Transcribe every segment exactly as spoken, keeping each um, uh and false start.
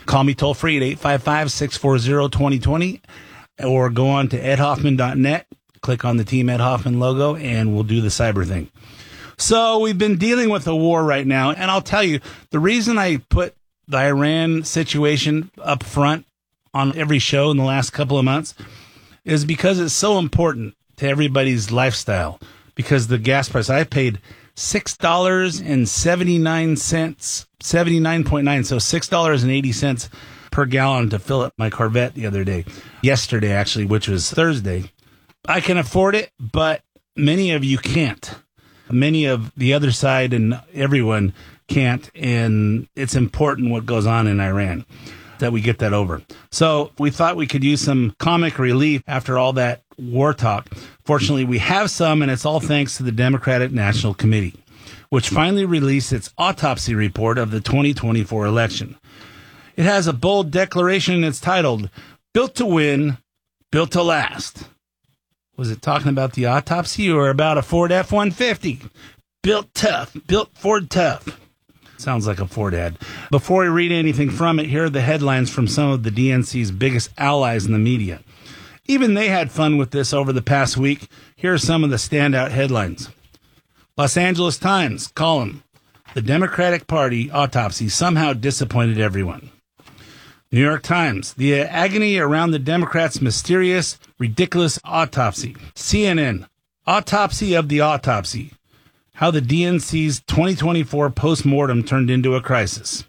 Call me toll free at eight five five, six four zero, two zero two zero or go on to ed hoffman dot net, click on the Team Ed Hoffman logo, and we'll do the cyber thing. So we've been dealing with a war right now, and I'll tell you, the reason I put the Iran situation up front on every show in the last couple of months is because it's so important to everybody's lifestyle. Because the gas price, I paid six dollars and seventy-nine cents, seventy-nine point nine, so six dollars and eighty cents per gallon to fill up my Corvette the other day. Yesterday, actually, which was Thursday. I can afford it, but many of you can't. Many of the other side and everyone can't, and it's important what goes on in Iran, that we get that over. So we thought we could use some comic relief after all that war talk. Fortunately, we have some, and it's all thanks to the Democratic National Committee, which finally released its autopsy report of the twenty twenty-four election. It has a bold declaration, and it's titled, Built to Win, Built to Last. Was it talking about the autopsy or about a Ford F one fifty? Built tough, built Ford tough. Sounds like a Ford ad. Before we read anything from it, here are the headlines from some of the D N C's biggest allies in the media. Even they had fun with this over the past week. Here are some of the standout headlines. Los Angeles Times column, The Democratic Party autopsy somehow disappointed everyone. New York Times, the agony around the Democrats' mysterious, ridiculous autopsy. C N N, autopsy of the autopsy. How the D N C's twenty twenty-four postmortem turned into a crisis.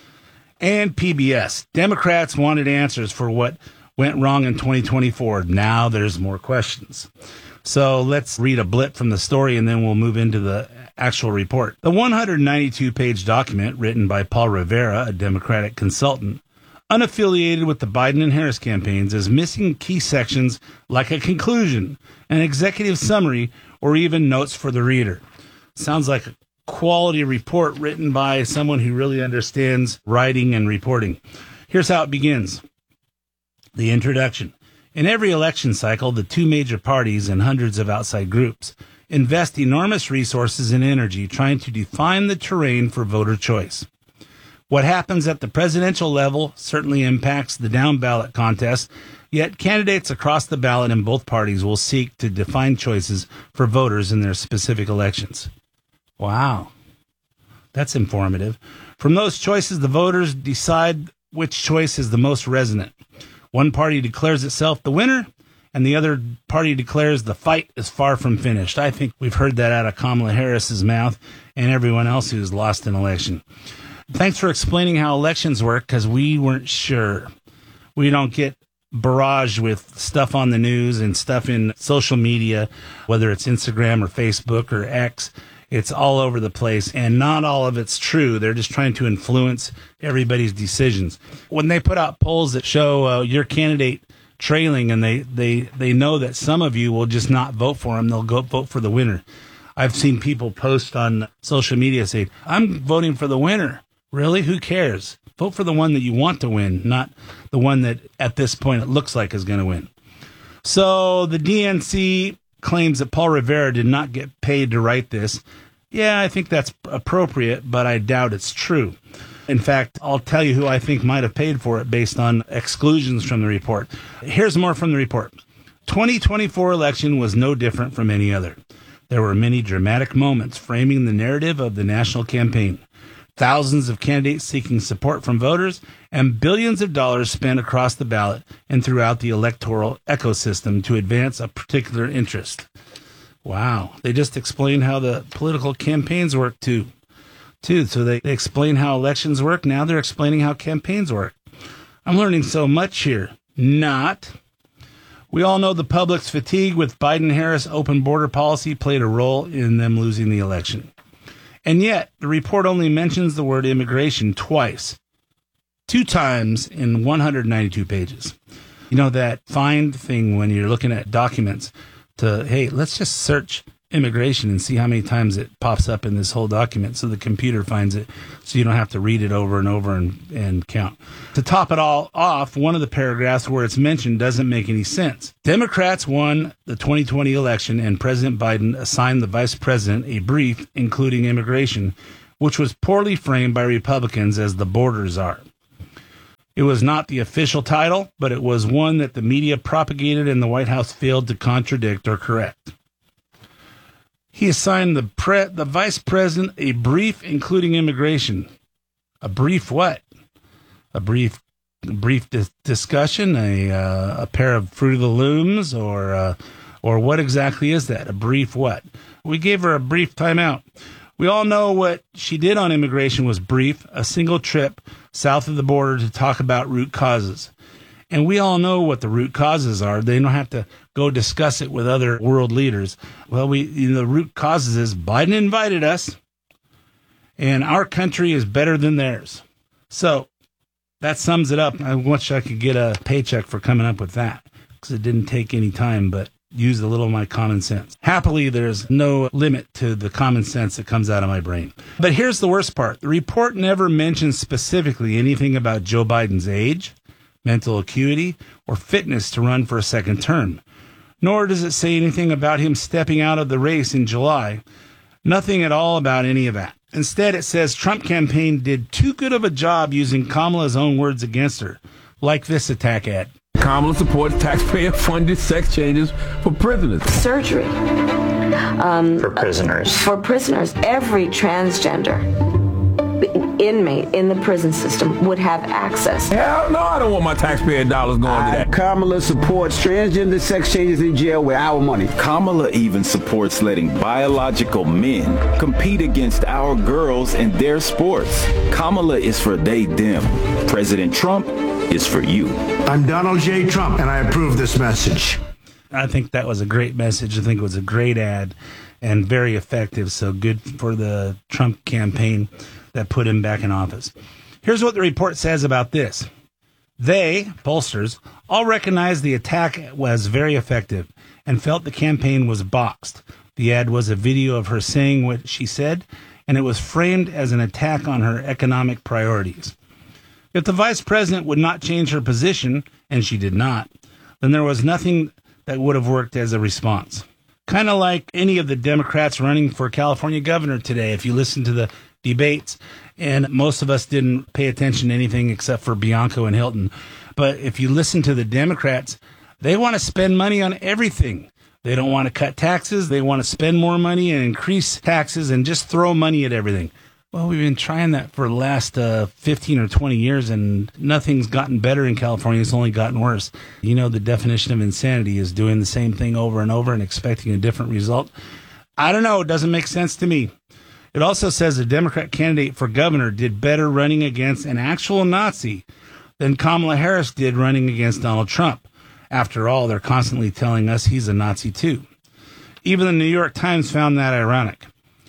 And P B S, Democrats wanted answers for what went wrong in twenty twenty-four. Now there's more questions. So let's read a blip from the story, and then we'll move into the actual report. The one hundred ninety-two page document, written by Paul Rivera, a Democratic consultant, unaffiliated with the Biden and Harris campaigns, is missing key sections like a conclusion, an executive summary, or even notes for the reader. Sounds like a quality report written by someone who really understands writing and reporting. Here's how it begins. The introduction. In every election cycle, the two major parties and hundreds of outside groups invest enormous resources and energy trying to define the terrain for voter choice. What happens at the presidential level certainly impacts the down-ballot contest, yet candidates across the ballot in both parties will seek to define choices for voters in their specific elections. Wow, that's informative. From those choices, the voters decide which choice is the most resonant. One party declares itself the winner, and the other party declares the fight is far from finished. I think we've heard that out of Kamala Harris's mouth and everyone else who's lost an election. Thanks for explaining how elections work, because we weren't sure. We don't get barraged with stuff on the news and stuff in social media, whether it's Instagram or Facebook or X. It's all over the place, and not all of it's true. They're just trying to influence everybody's decisions. When they put out polls that show uh, your candidate trailing, and they, they, they know that some of you will just not vote for him, they'll go vote for the winner. I've seen people post on social media say, I'm voting for the winner. Really? Who cares? Vote for the one that you want to win, not the one that at this point it looks like is going to win. So the D N C claims that Paul Rivera did not get paid to write this. Yeah, I think that's appropriate, but I doubt it's true. In fact, I'll tell you who I think might have paid for it based on exclusions from the report. Here's more from the report. twenty twenty-four election was no different from any other. There were many dramatic moments framing the narrative of the national campaign. Thousands of candidates seeking support from voters, and billions of dollars spent across the ballot and throughout the electoral ecosystem to advance a particular interest. Wow. They just explained how the political campaigns work, too. too. So they, they explain how elections work. Now they're explaining how campaigns work. I'm learning so much here. Not. We all know the public's fatigue with Biden-Harris open border policy played a role in them losing the election. And yet, the report only mentions the word immigration twice, two times in one hundred ninety-two pages. You know, that find thing when you're looking at documents to, hey, let's just search immigration and see how many times it pops up in this whole document so the computer finds it so you don't have to read it over and over and, and count. To top it all off, one of the paragraphs where it's mentioned doesn't make any sense. Democrats won the twenty twenty election, and President Biden assigned the vice president a brief including immigration, which was poorly framed by Republicans as the border czar. It was not the official title, but it was one that the media propagated and the White House failed to contradict or correct. He assigned the pre- the vice president a brief including immigration. A brief what? A brief a brief dis- discussion, a uh, a pair of Fruit of the Looms, or uh, or what exactly is that? A brief what? We gave her a brief timeout. We all know what she did on immigration was brief, a single trip south of the border to talk about root causes. And we all know what the root causes are. They don't have to go discuss it with other world leaders. Well, we you know, the root causes is Biden invited us, and our country is better than theirs. So that sums it up. I wish I could get a paycheck for coming up with that, because it didn't take any time, but used a little of my common sense. Happily, there's no limit to the common sense that comes out of my brain. But here's the worst part. The report never mentions specifically anything about Joe Biden's age, mental acuity, or fitness to run for a second term. Nor does it say anything about him stepping out of the race in July. Nothing at all about any of that. Instead, it says Trump campaign did too good of a job using Kamala's own words against her, like this attack ad. Kamala supports taxpayer-funded sex changes for prisoners. Surgery. Um, for prisoners. Uh, for prisoners. Every transgender inmate in the prison system would have access. Hell no, I don't want my taxpayer dollars going I, to that. Kamala supports transgender sex changes in jail with our money. Kamala even supports letting biological men compete against our girls in their sports. Kamala is for they, them. President Trump is for you. I'm Donald J. Trump, and I approve this message. I think that was a great message. I think it was a great ad and very effective. So good for the Trump campaign that put him back in office. Here's what the report says about this. They, pollsters, all recognized the attack was very effective and felt the campaign was boxed. The ad was a video of her saying what she said, and it was framed as an attack on her economic priorities. If the vice president would not change her position, and she did not, then there was nothing that would have worked as a response. Kind of like any of the Democrats running for California governor today. If you listen to the debates, and most of us didn't pay attention to anything except for Bianco and Hilton. But if you listen to the Democrats, they want to spend money on everything. They don't want to cut taxes. They want to spend more money and increase taxes and just throw money at everything. Well, we've been trying that for the last uh, fifteen or twenty years, and nothing's gotten better in California. It's only gotten worse. You know, the definition of insanity is doing the same thing over and over and expecting a different result. I don't know. It doesn't make sense to me. It also says the Democrat candidate for governor did better running against an actual Nazi than Kamala Harris did running against Donald Trump. After all, they're constantly telling us he's a Nazi too. Even the New York Times found that ironic.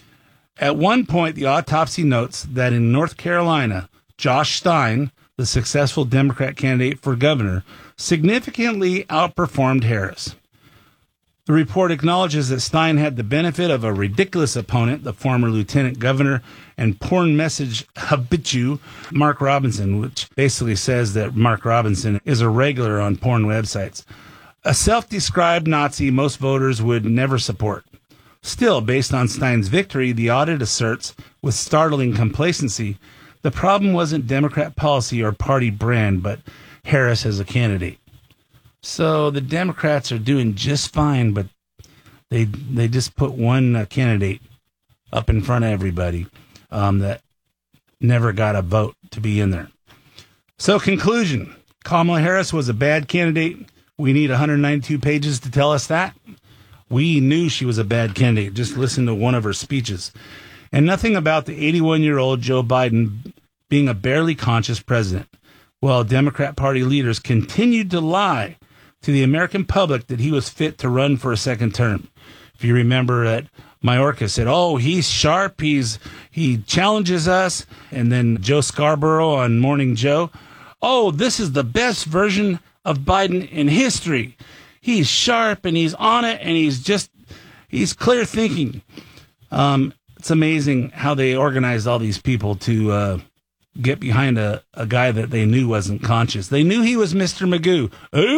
At one point, the autopsy notes that in North Carolina, Josh Stein, the successful Democrat candidate for governor, significantly outperformed Harris. The report acknowledges that Stein had the benefit of a ridiculous opponent, the former lieutenant governor and porn message habitué, Mark Robinson, which basically says that Mark Robinson is a regular on porn websites. A self-described Nazi most voters would never support. Still, based on Stein's victory, the audit asserts, with startling complacency, the problem wasn't Democrat policy or party brand, but Harris as a candidate. So the Democrats are doing just fine, but they they just put one uh, candidate up in front of everybody um, that never got a vote to be in there. So conclusion, Kamala Harris was a bad candidate. We need one hundred ninety-two pages to tell us that. We knew she was a bad candidate. Just listen to one of her speeches. And nothing about the eighty-one-year-old Joe Biden being a barely conscious president, while Democrat Party leaders continued to lie to the American public that he was fit to run for a second term. If you remember that Mayorkas said, oh, he's sharp, he's he challenges us. And then Joe Scarborough on Morning Joe, oh, this is the best version of Biden in history. He's sharp and he's on it and he's just, he's clear thinking. Um, it's amazing how they organized all these people to uh, get behind a, a guy that they knew wasn't conscious. They knew he was Mister Magoo.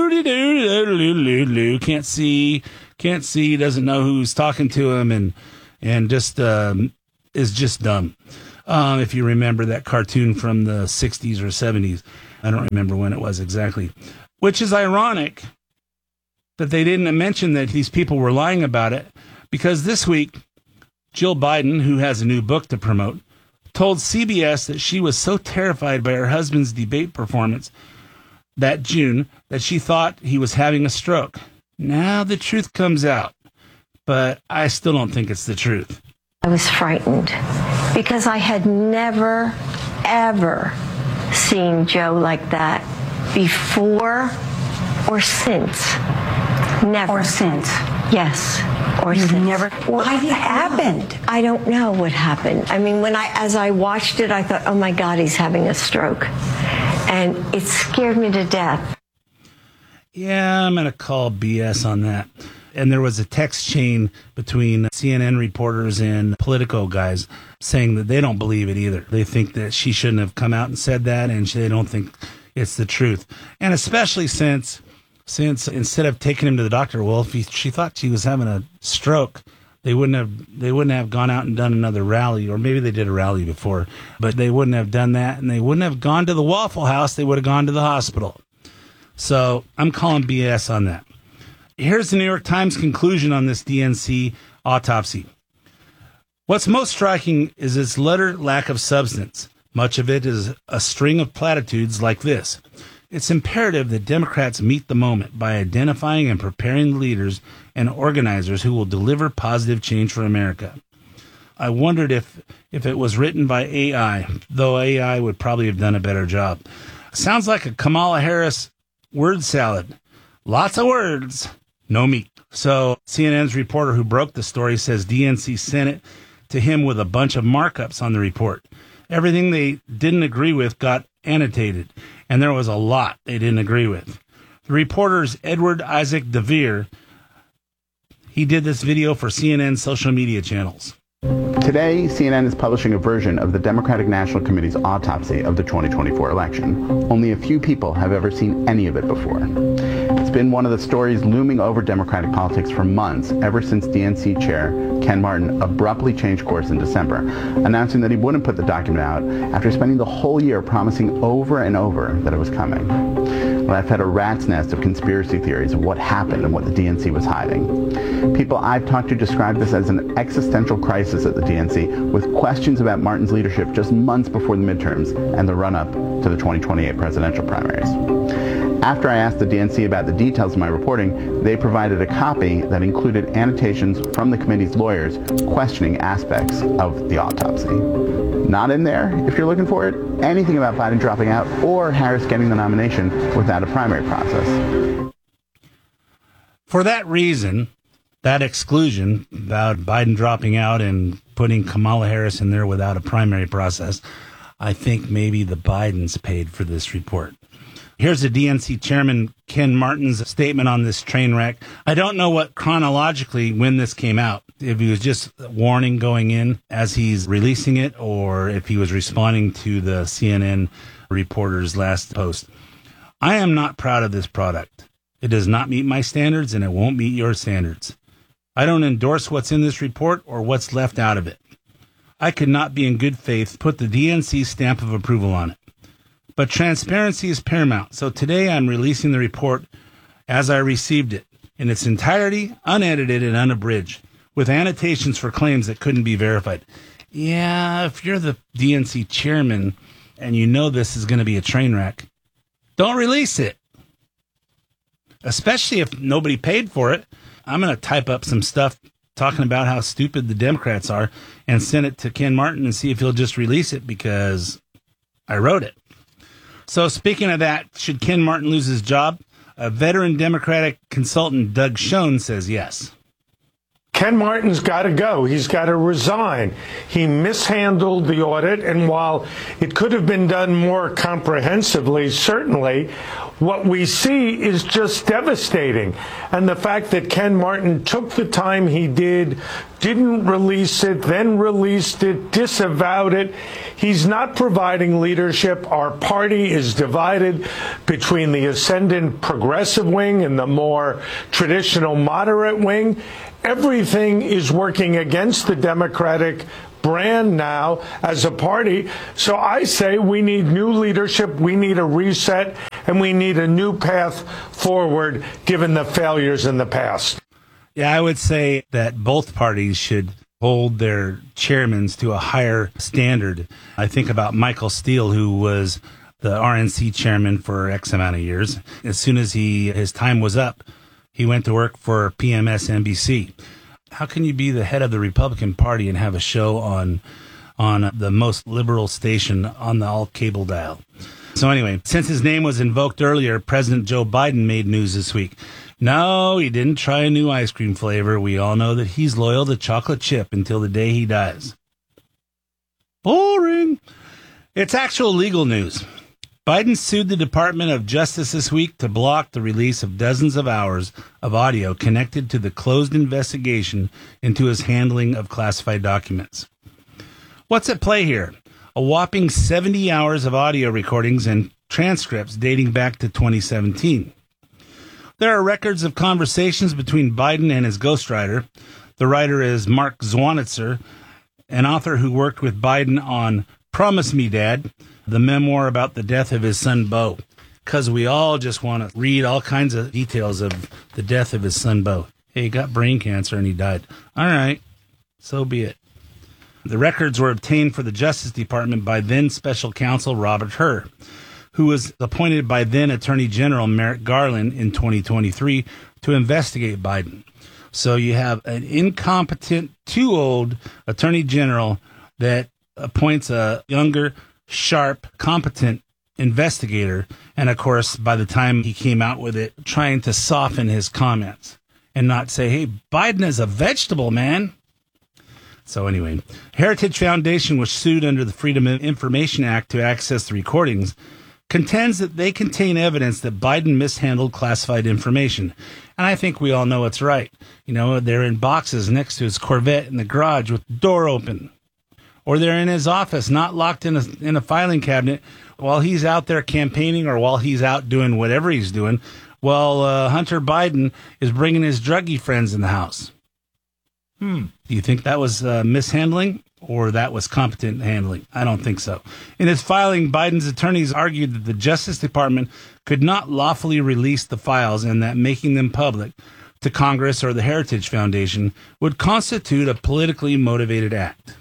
Can't see, can't see, doesn't know who's talking to him, and and just um, is just dumb. Um, if you remember that cartoon from the sixties or seventies. I don't remember when it was exactly, which is ironic that they didn't mention that these people were lying about it, because this week, Jill Biden, who has a new book to promote, told C B S that she was so terrified by her husband's debate performance that June that she thought he was having a stroke. Now the truth comes out, but I still don't think it's the truth. I was frightened because I had never, ever seen Joe like that before or since. Never. Or since. Yes. Or You've since. never. What happened? I don't know what happened. I mean, when I, as I watched it, I thought, oh my God, he's having a stroke. And it scared me to death. Yeah, I'm going to call B S on that. And there was a text chain between C N N reporters and Politico guys saying that they don't believe it either. They think that she shouldn't have come out and said that, and they don't think it's the truth. And especially since, since instead of taking him to the doctor, well, if he, she thought she was having a stroke, they wouldn't have they wouldn't have gone out and done another rally, or maybe they did a rally before, but they wouldn't have done that, and they wouldn't have gone to the Waffle House. They would have gone to the hospital. So I'm calling B S on that. Here's the New York Times conclusion on this D N C autopsy. What's most striking is its utter lack of substance. Much of it is a string of platitudes like this. It's imperative that Democrats meet the moment by identifying and preparing leaders and organizers who will deliver positive change for America. I wondered if, if it was written by A I, though A I would probably have done a better job. Sounds like a Kamala Harris word salad. Lots of words, no meat. So C N N's reporter who broke the story says D N C sent it to him with a bunch of markups on the report. Everything they didn't agree with got annotated, and there was a lot they didn't agree with. The reporter's Edward Isaac DeVere, he did this video for C N N's social media channels. Today, C N N is publishing a version of the Democratic National Committee's autopsy of the twenty twenty-four election. Only a few people have ever seen any of it before. It's been one of the stories looming over Democratic politics for months, ever since D N C Chair Ken Martin abruptly changed course in December, announcing that he wouldn't put the document out after spending the whole year promising over and over that it was coming. Well, I've had a rat's nest of conspiracy theories of what happened and what the D N C was hiding. People I've talked to describe this as an existential crisis at the D N C, with questions about Martin's leadership just months before the midterms and the run-up to the twenty twenty-eight presidential primaries. After I asked the D N C about the details of my reporting, they provided a copy that included annotations from the committee's lawyers questioning aspects of the autopsy. Not in there, if you're looking for it, anything about Biden dropping out or Harris getting the nomination without a primary process. For that reason, that exclusion about Biden dropping out and putting Kamala Harris in there without a primary process, I think maybe the Bidens paid for this report. Here's the D N C chairman, Ken Martin's statement on this train wreck. I don't know what chronologically when this came out, if he was just warning going in as he's releasing it, or if he was responding to the C N N reporter's last post. I am not proud of this product. It does not meet my standards, and it won't meet your standards. I don't endorse what's in this report or what's left out of it. I could not be in good faith put the D N C stamp of approval on it. But transparency is paramount, so today I'm releasing the report as I received it, in its entirety, unedited and unabridged, with annotations for claims that couldn't be verified. Yeah, if you're the D N C chairman and you know this is going to be a train wreck, don't release it. Especially if nobody paid for it. I'm going to type up some stuff talking about how stupid the Democrats are and send it to Ken Martin and see if he'll just release it because I wrote it. So speaking of that, should Ken Martin lose his job? A veteran Democratic consultant, Doug Schoen, says yes. Ken Martin's got to go. He's got to resign. He mishandled the audit, and while it could have been done more comprehensively, certainly, what we see is just devastating. And the fact that Ken Martin took the time he did, didn't release it, then released it, disavowed it. He's not providing leadership. Our party is divided between the ascendant progressive wing and the more traditional moderate wing. Everything is working against the Democratic brand now as a party. So I say we need new leadership, we need a reset, and we need a new path forward given the failures in the past. Yeah, I would say that both parties should hold their chairmen to a higher standard. I think about Michael Steele, who was the R N C chairman for X amount of years. As soon as he his time was up, he went to work for P M S N B C. How can you be the head of the Republican Party and have a show on on the most liberal station on the all cable dial? So anyway, since his name was invoked earlier, President Joe Biden made news this week. No, he didn't try a new ice cream flavor. We all know that he's loyal to chocolate chip until the day he dies. Boring. It's actual legal news. Biden sued the Department of Justice this week to block the release of dozens of hours of audio connected to the closed investigation into his handling of classified documents. What's at play here? A whopping seventy hours of audio recordings and transcripts dating back to twenty seventeen. There are records of conversations between Biden and his ghostwriter. The writer is Mark Zwanitzer, an author who worked with Biden on Promise Me, Dad, the memoir about the death of his son, Beau, because we all just want to read all kinds of details of the death of his son, Beau. Hey, he got brain cancer and he died. All right, so be it. The records were obtained for the Justice Department by then Special Counsel Robert Hur, who was appointed by then Attorney General Merrick Garland in twenty twenty-three to investigate Biden. So you have an incompetent, too old Attorney General that appoints a younger, sharp, competent investigator. And of course, by the time he came out with it, trying to soften his comments and not say, hey, Biden is a vegetable, man. So anyway, Heritage Foundation was sued under the Freedom of Information Act to access the recordings, contends that they contain evidence that Biden mishandled classified information. And I think we all know it's right. You know, they're in boxes next to his Corvette in the garage with the door open. Or they're in his office, not locked in a, in a filing cabinet while he's out there campaigning or while he's out doing whatever he's doing, while uh, Hunter Biden is bringing his druggie friends in the house. Hmm. Do you think that was uh, mishandling or that was competent handling? I don't think so. In his filing, Biden's attorneys argued that the Justice Department could not lawfully release the files and that making them public to Congress or the Heritage Foundation would constitute a politically motivated act.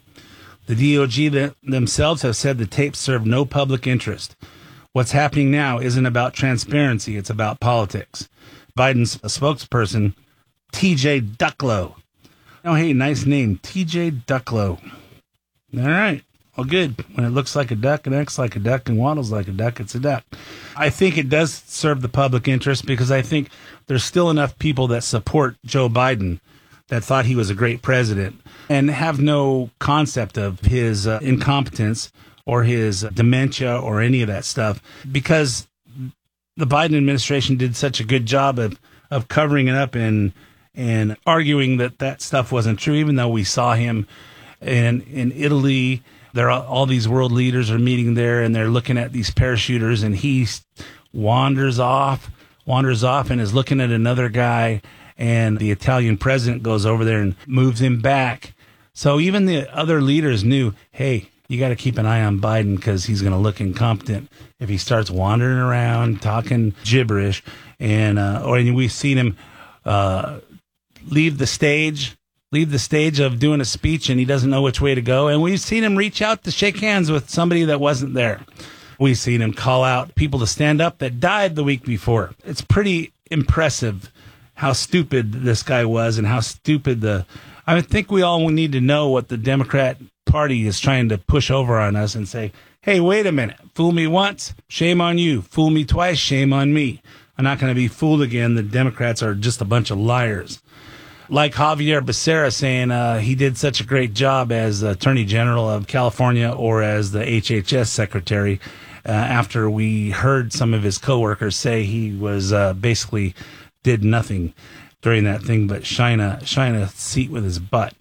The D O J themselves have said the tapes serve no public interest. What's happening now isn't about transparency, it's about politics. Biden's spokesperson, T J Ducklo. Oh, hey, nice name, T J Ducklo. All right, all good. When it looks like a duck and acts like a duck and waddles like a duck, it's a duck. I think it does serve the public interest because I think there's still enough people that support Joe Biden that thought he was a great president and have no concept of his uh, incompetence or his dementia or any of that stuff because the Biden administration did such a good job of, of covering it up and and arguing that that stuff wasn't true, even though we saw him in in Italy. There are all these world leaders are meeting there, and they're looking at these parachuters, and he wanders off, wanders off, and is looking at another guy, and the Italian president goes over there and moves him back. So even the other leaders knew, hey, you got to keep an eye on Biden because he's going to look incompetent if he starts wandering around talking gibberish, and uh, or and we've seen him. Uh, leave the stage, leave the stage of doing a speech and he doesn't know which way to go. And we've seen him reach out to shake hands with somebody that wasn't there. We've seen him call out people to stand up that died the week before. It's pretty impressive how stupid this guy was and how stupid the, I think we all need to know what the Democrat Party is trying to push over on us and say, hey, wait a minute, fool me once, shame on you. Fool me twice, shame on me. I'm not going to be fooled again. The Democrats are just a bunch of liars. Like Javier Becerra saying uh, he did such a great job as Attorney General of California or as the H H S Secretary uh, after we heard some of his coworkers say he was uh, basically did nothing during that thing but shine a, shine a seat with his butt.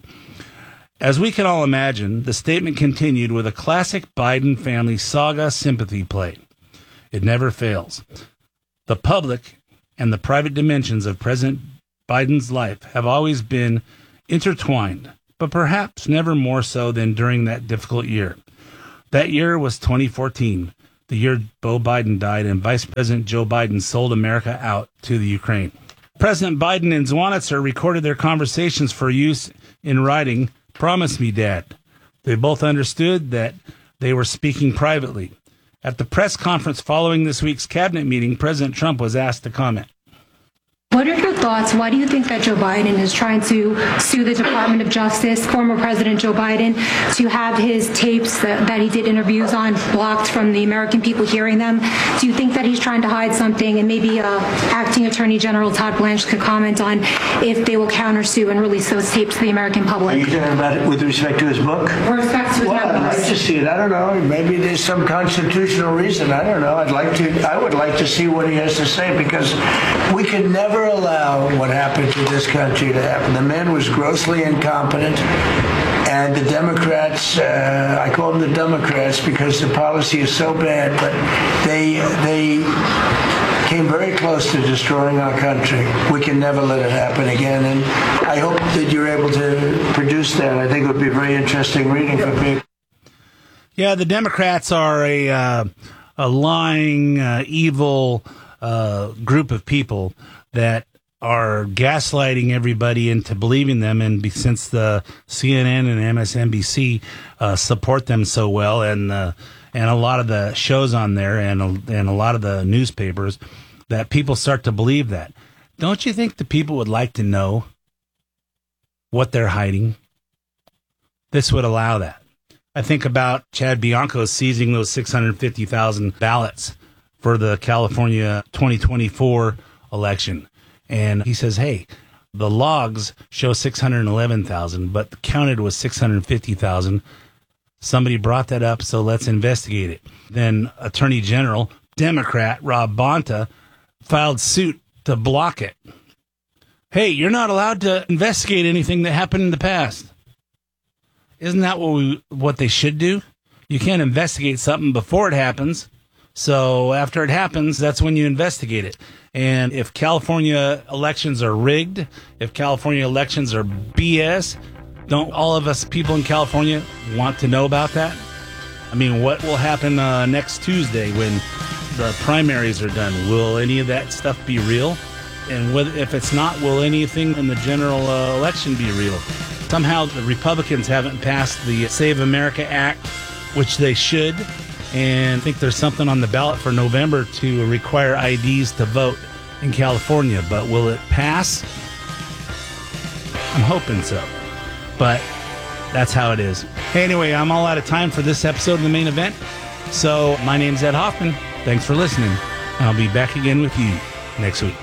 As we can all imagine, the statement continued with a classic Biden family saga sympathy play. It never fails. The public and the private dimensions of President Biden's life have always been intertwined, but perhaps never more so than during that difficult year. That year was twenty fourteen, the year Beau Biden died and Vice President Joe Biden sold America out to the Ukraine. President Biden and Zwonitzer recorded their conversations for use in writing, "Promise me, Dad." They both understood that they were speaking privately. At the press conference following this week's cabinet meeting, President Trump was asked to comment. What are your thoughts? Why do you think that Joe Biden is trying to sue the Department of Justice, former President Joe Biden, to have his tapes that, that he did interviews on blocked from the American people hearing them? Do you think that he's trying to hide something? And maybe uh, Acting Attorney General Todd Blanche could comment on if they will countersue and release those tapes to the American public. Are you talking about it with respect to his book? With respect to his well, I'd like to see it. I don't know. Maybe there's some constitutional reason. I don't know. I'd like to. I would like to see what he has to say, because we can never allow what happened to this country to happen. The man was grossly incompetent, and the Democrats, uh, I call them the Democrats because the policy is so bad, but they they came very close to destroying our country. We can never let it happen again, and I hope that you're able to produce that. I think it would be very interesting reading for people. Yeah, the Democrats are a, uh, a lying, uh, evil uh, group of people that are gaslighting everybody into believing them, and be, since the C N N and M S N B C uh, support them so well, and uh, and a lot of the shows on there, and a, and a lot of the newspapers, that people start to believe that. Don't you think the people would like to know what they're hiding? This would allow that. I think about Chad Bianco seizing those six hundred fifty thousand ballots for the California twenty twenty-four election. And he says, hey, the logs show six hundred eleven thousand, but counted was six hundred fifty thousand. Somebody brought that up, so let's investigate it. Then Attorney General, Democrat Rob Bonta, filed suit to block it. Hey, you're not allowed to investigate anything that happened in the past. Isn't that what we, what they should do? You can't investigate something before it happens. So after it happens, that's when you investigate it. And if California elections are rigged, if California elections are B S, don't all of us people in California want to know about that? I mean, what will happen uh, next Tuesday when the primaries are done? Will any of that stuff be real? And whether, if it's not, will anything in the general uh, election be real? Somehow the Republicans haven't passed the Save America Act, which they should. And I think there's something on the ballot for November to require I Ds to vote in California. But will it pass? I'm hoping so. But that's how it is. Hey, anyway, I'm all out of time for this episode of The Main Event. So my name's Ed Hoffman. Thanks for listening. And I'll be back again with you next week.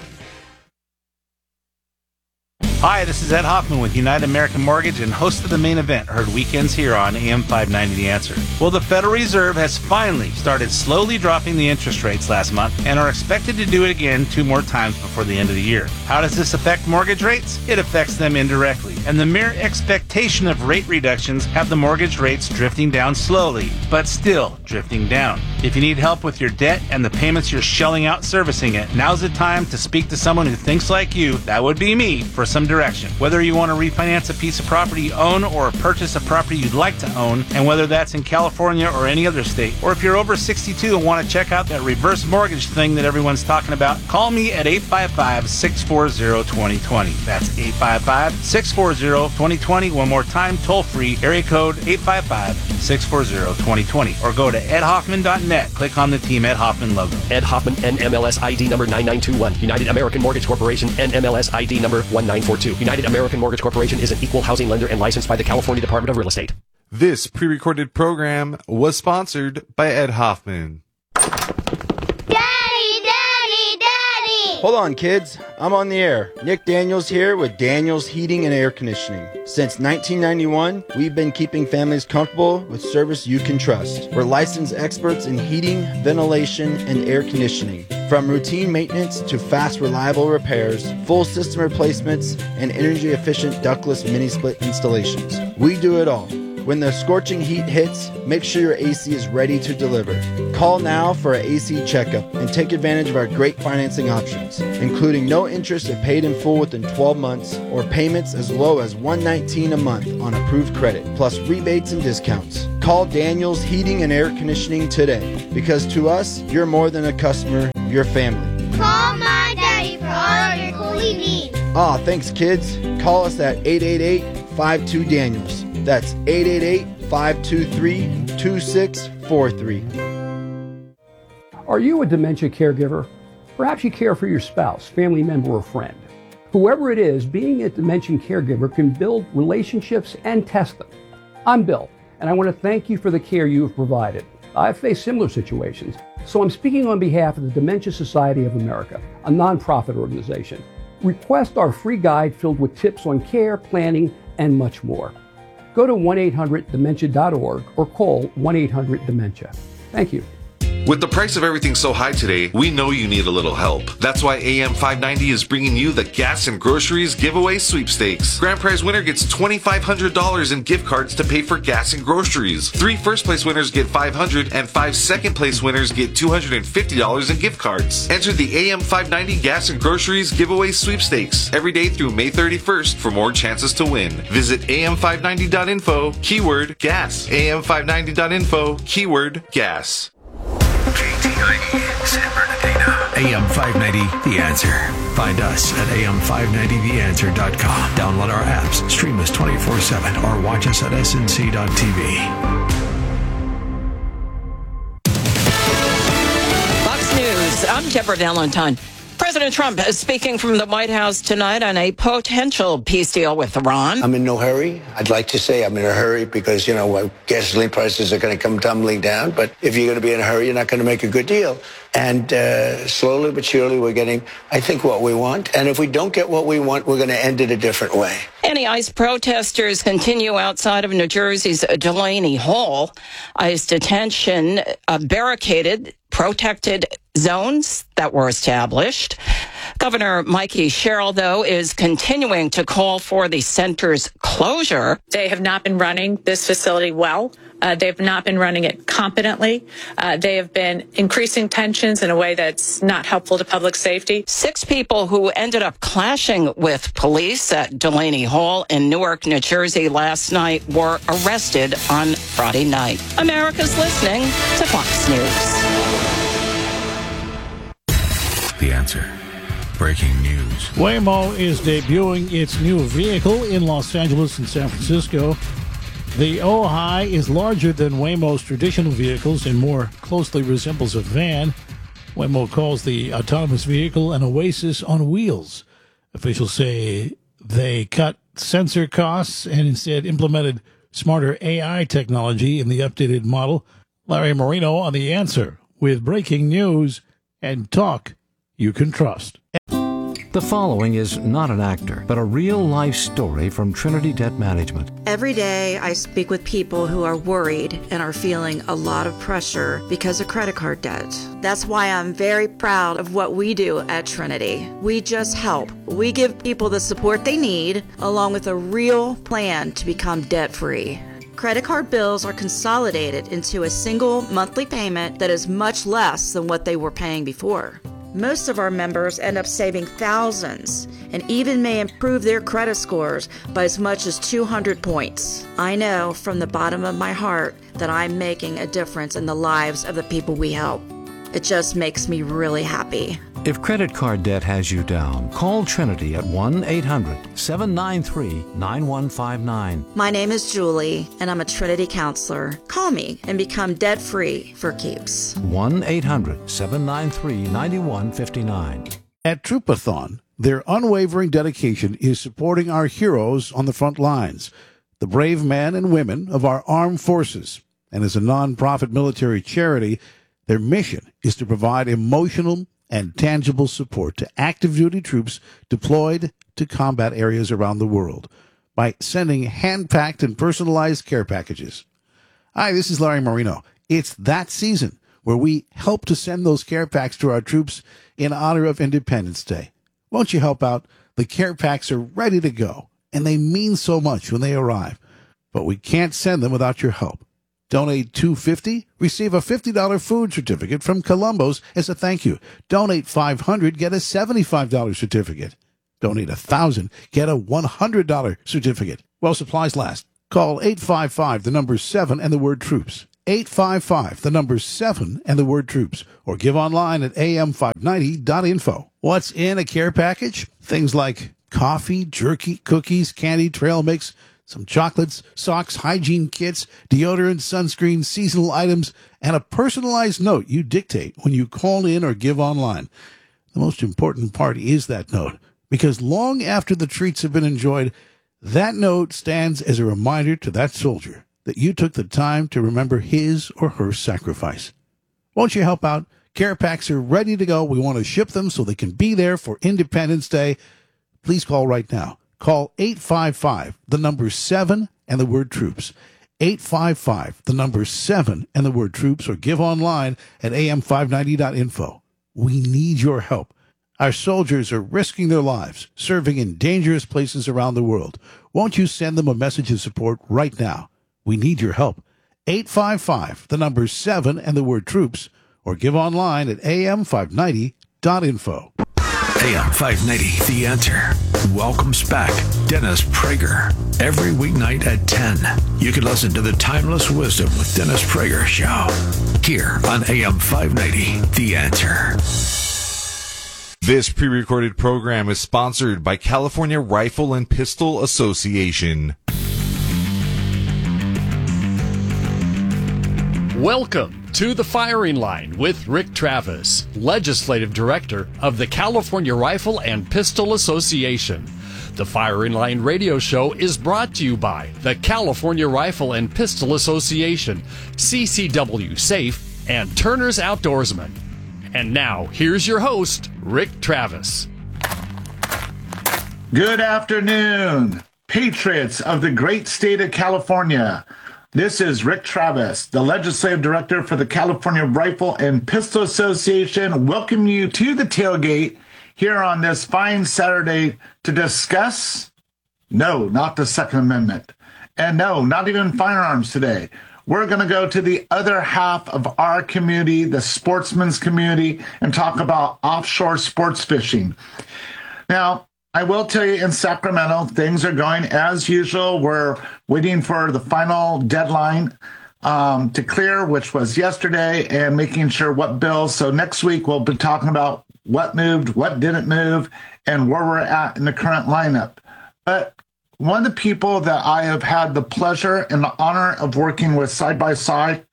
Hi, this is Ed Hoffman with United American Mortgage and host of The Main Event, heard weekends here on A M five ninety The Answer. Well, the Federal Reserve has finally started slowly dropping the interest rates last month and are expected to do it again two more times before the end of the year. How does this affect mortgage rates? It affects them indirectly, and the mere expectation of rate reductions have the mortgage rates drifting down slowly, but still drifting down. If you need help with your debt and the payments you're shelling out servicing it, now's the time to speak to someone who thinks like you, that would be me, for some direction. Whether you want to refinance a piece of property you own or purchase a property you'd like to own, and whether that's in California or any other state, or if you're over sixty-two and want to check out that reverse mortgage thing that everyone's talking about, call me at eight five five, six four zero, two zero two zero. That's eight five five, six four zero, two zero two zero. One more time, toll free, area code eight five five, six four zero, two zero two zero. Or go to ed hoffman dot net. Click on the Team Ed Hoffman logo. Ed Hoffman, N M L S I D number nine nine two one. United American Mortgage Corporation, N M L S I D number one nine four two. United American Mortgage Corporation is an equal housing lender and licensed by the California Department of Real Estate. This pre-recorded program was sponsored by Ed Hoffman. Daddy, Daddy, Daddy! Hold on, kids. I'm on the air. Nick Daniels here with Daniels Heating and Air Conditioning. Since nineteen ninety-one, we've been keeping families comfortable with service you can trust. We're licensed experts in heating, ventilation, and air conditioning. From routine maintenance to fast, reliable repairs, full system replacements, and energy-efficient ductless mini-split installations. We do it all. When the scorching heat hits, make sure your A C is ready to deliver. Call now for an A C checkup and take advantage of our great financing options, including no interest if paid in full within twelve months or payments as low as one hundred nineteen dollars a month on approved credit, plus rebates and discounts. Call Daniels Heating and Air Conditioning today, because to us, you're more than a customer, you're family. Call my daddy for all of your cooling needs. Aw, thanks kids. Call us at eight eight eight, five two, Daniels. That's eight eight eight, five two three, two six four three. Are you a dementia caregiver? Perhaps you care for your spouse, family member, or friend. Whoever it is, being a dementia caregiver can build relationships and test them. I'm Bill, and I want to thank you for the care you have provided. I've faced similar situations, so I'm speaking on behalf of the Dementia Society of America, a nonprofit organization. Request our free guide filled with tips on care, planning, and much more. Go to one eight hundred dementia dot org or call one eight hundred dementia. Thank you. With the price of everything so high today, we know you need a little help. That's why A M five ninety is bringing you the Gas and Groceries Giveaway Sweepstakes. Grand prize winner gets two thousand five hundred dollars in gift cards to pay for gas and groceries. Three first place winners get five hundred dollars and five second place winners get two hundred fifty dollars in gift cards. Enter the A M five ninety Gas and Groceries Giveaway Sweepstakes every day through May thirty-first for more chances to win. Visit A M five ninety dot info, keyword gas. A M five ninety dot info, keyword gas. K T I E, San Bernardino. A M five ninety, The Answer. Find us at A M five ninety the answer dot com. Download our apps, stream us twenty-four seven, or watch us at S N C dot T V. Fox News, I'm Deborah Valentine. President Trump is speaking from the White House tonight on a potential peace deal with Iran. I'm in no hurry. I'd like to say I'm in a hurry because, you know, gasoline prices are going to come tumbling down. But if you're going to be in a hurry, you're not going to make a good deal. And uh, slowly but surely, we're getting, I think, what we want. And if we don't get what we want, we're going to end it a different way. Anti-ICE protesters continue outside of New Jersey's Delaney Hall. ICE detention uh, barricaded protected zones that were established. Governor Mikey Sherrill, though, is continuing to call for the center's closure. They have not been running this facility well. Uh, they've not been running it competently. Uh, they have been increasing tensions in a way that's not helpful to public safety. Six people who ended up clashing with police at Delaney Hall in Newark, New Jersey last night were arrested on Friday night. America's listening to Fox News. The Answer. Breaking news. Waymo is debuting its new vehicle in Los Angeles and San Francisco. The Ojai is larger than Waymo's traditional vehicles and more closely resembles a van. Waymo calls the autonomous vehicle an oasis on wheels. Officials say they cut sensor costs and instead implemented smarter A I technology in the updated model. Larry Marino on The Answer with breaking news and talk you can trust. The following is not an actor, but a real-life story from Trinity Debt Management. Every day I speak with people who are worried and are feeling a lot of pressure because of credit card debt. That's why I'm very proud of what we do at Trinity. We just help. We give people the support they need, along with a real plan to become debt-free. Credit card bills are consolidated into a single monthly payment that is much less than what they were paying before. Most of our members end up saving thousands and even may improve their credit scores by as much as two hundred points. I know from the bottom of my heart that I'm making a difference in the lives of the people we help. It just makes me really happy. If credit card debt has you down, call Trinity at one eight hundred seven nine three nine one five nine. My name is Julie, and I'm a Trinity counselor. Call me and become debt-free for keeps. one eight hundred seven nine three nine one five nine. At Troopathon, their unwavering dedication is supporting our heroes on the front lines, the brave men and women of our armed forces. And as a nonprofit military charity, their mission is to provide emotional and tangible support to active duty troops deployed to combat areas around the world by sending hand-packed and personalized care packages. Hi, this is Larry Marino. It's that season where we help to send those care packs to our troops in honor of Independence Day. Won't you help out? The care packs are ready to go, and they mean so much when they arrive. but we can't send them without your help. Donate two hundred fifty dollars, receive a fifty dollars food certificate from Columbo's as a thank you. Donate five hundred dollars, get a seventy-five dollars certificate. Donate one thousand dollars, get a one hundred dollars certificate. While supplies last. Call eight five five, the number seven, and the word troops. eight five five, the number seven, and the word troops. Or give online at A M five ninety dot info. What's in a care package? Things like coffee, jerky, cookies, candy, trail mix, some chocolates, socks, hygiene kits, deodorant, sunscreen, seasonal items, and a personalized note you dictate when you call in or give online. The most important part is that note, because long after the treats have been enjoyed, that note stands as a reminder to that soldier that you took the time to remember his or her sacrifice. Won't you help out? Care packs are ready to go. We want to ship them so they can be there for Independence Day. Please call right now. Call eight five five, the number seven, and the word troops. eight five five, the number seven, and the word troops, or give online at A M five ninety dot info. We need your help. Our soldiers are risking their lives, serving in dangerous places around the world. Won't you send them a message of support right now? We need your help. eight five five, the number seven, and the word troops, or give online at A M five ninety dot info. A M five ninety, The Answer, welcomes back Dennis Prager. Every weeknight at ten, you can listen to the Timeless Wisdom with Dennis Prager show here on A M five ninety, The Answer. This pre-recorded program is sponsored by California Rifle and Pistol Association. Welcome to The Firing Line with Rick Travis, Legislative Director of the California Rifle and Pistol Association. The Firing Line radio show is brought to you by the California Rifle and Pistol Association, C C W Safe, and Turner's Outdoorsman. And now, here's your host, Rick Travis. Good afternoon, patriots of the great state of California. This is Rick Travis, the Legislative Director for the California Rifle and Pistol Association, welcoming you to the tailgate here on this fine Saturday to discuss, no, not the Second Amendment, and no, not even firearms today. We're going to go to the other half of our community, the sportsman's community, and talk about offshore sports fishing. Now, I will tell you, in Sacramento, things are going as usual. We're waiting for the final deadline um, to clear, which was yesterday, and making sure what bills. So next week, we'll be talking about what moved, what didn't move, and where we're at in the current lineup. But one of the people that I have had the pleasure and the honor of working with side by side,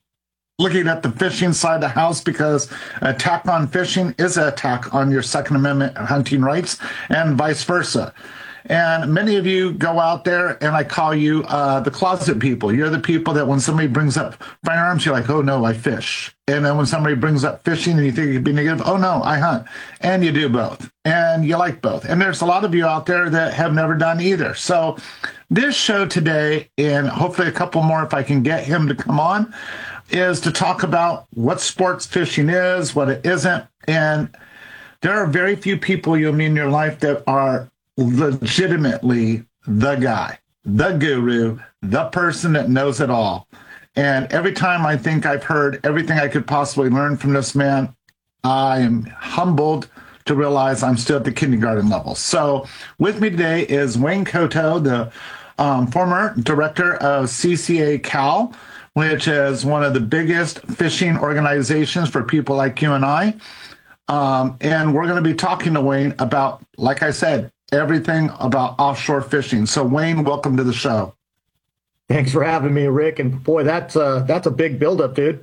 looking at the fishing side of the house, because an attack on fishing is an attack on your Second Amendment hunting rights, and vice versa. And many of you go out there, and I call you uh, the closet people. You're the people that when somebody brings up firearms, you're like, oh, no, I fish. And then when somebody brings up fishing and you think it'd be negative, oh, no, I hunt. And you do both. And you like both. And there's a lot of you out there that have never done either. So this show today, and hopefully a couple more if I can get him to come on, is to talk about what sports fishing is, what it isn't. And there are very few people you'll meet in your life that are legitimately the guy, the guru, the person that knows it all. And every time I think I've heard everything I could possibly learn from this man, I am humbled to realize I'm still at the kindergarten level. So with me today is Wayne Coto, the um, former director of C C A Cal, which is one of the biggest fishing organizations for people like you and I. Um, and we're going to be talking to Wayne about, like I said, everything about offshore fishing. So Wayne, welcome to the show. Thanks for having me, Rick. And boy, that's uh, that's a big buildup, dude.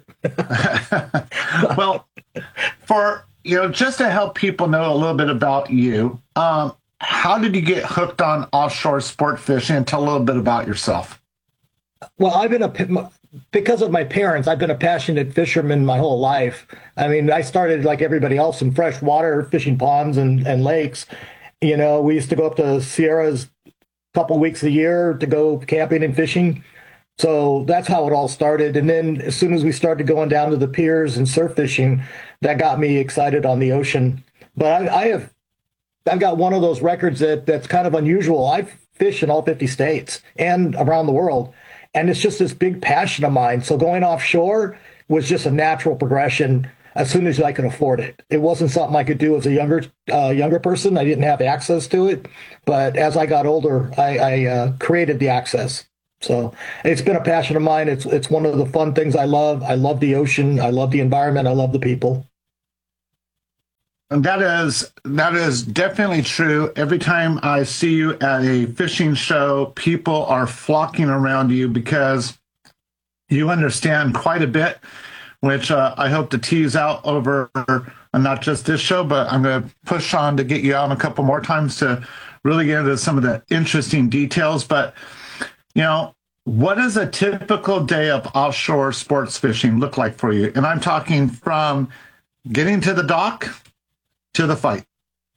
Well, for, you know, just to help people know a little bit about you, um, how did you get hooked on offshore sport fishing? And tell a little bit about yourself. Well, I've been a, because of my parents, I've been a passionate fisherman my whole life. I mean, I started like everybody else in freshwater fishing ponds and, and lakes. You know, we used to go up to Sierras a couple weeks a year to go camping and fishing. So that's how it all started. And then as soon as we started going down to the piers and surf fishing, that got me excited on the ocean. But I, I have, I've got one of those records that that's kind of unusual. I've fish in all fifty states and around the world. And it's just this big passion of mine. So going offshore was just a natural progression as soon as I could afford it. It wasn't something I could do as a younger uh, younger person. I didn't have access to it. But as I got older, I, I uh, created the access. So it's been a passion of mine. It's it's one of the fun things I love. I love the ocean. I love the environment. I love the people. And that is that is definitely true. Every time I see you at a fishing show, people are flocking around you because you understand quite a bit, which uh, I hope to tease out over uh, not just this show, but I'm going to push on to get you out a couple more times to really get into some of the interesting details. But, you know, what does a typical day of offshore sports fishing look like for you? And I'm talking from getting to the dock to the fight.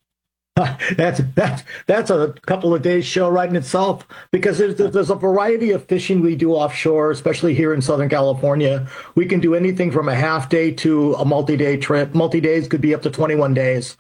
That's that's that's a couple of days show right in itself, because there's there's a variety of fishing we do offshore, especially here in Southern California. We can do anything from a half day to a multi-day trip. Multi-days could be up to twenty-one days.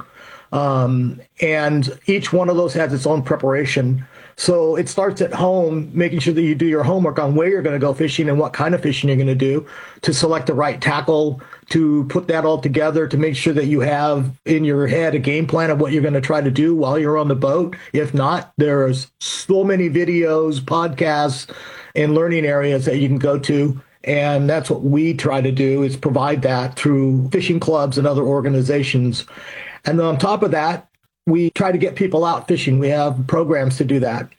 Um, and each one of those has its own preparation. So it starts at home, making sure that you do your homework on where you're going to go fishing and what kind of fishing you're going to do, to select the right tackle, to put that all together, to make sure that you have in your head a game plan of what you're going to try to do while you're on the boat. If not, there's so many videos, podcasts, and learning areas that you can go to. And that's what we try to do, is provide that through fishing clubs and other organizations. And on top of that, we try to get people out fishing. We have programs to do that.